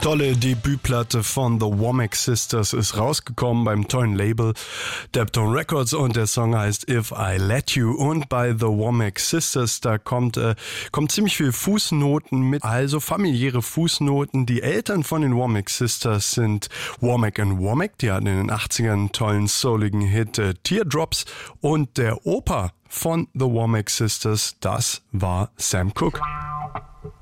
Tolle Debütplatte von The Womack Sisters ist rausgekommen beim tollen Label Deptone Records und der Song heißt If I Let You. Und bei The Womack Sisters, da kommt ziemlich viel Fußnoten mit, also familiäre Fußnoten. Die Eltern von den Womack Sisters sind Womack and Womack, die hatten in den 80ern einen tollen souligen Hit Teardrops, und der Opa von The Womack Sisters, das war Sam Cooke.